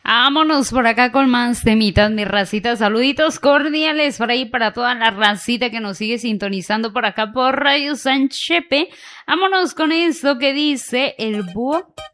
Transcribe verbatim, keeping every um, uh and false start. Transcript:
Vámonos por acá con más temitas, mi racita. Saluditos cordiales por ahí para toda la racita que nos sigue sintonizando por acá por Radio Sanchepe. Vámonos con esto que dice el búho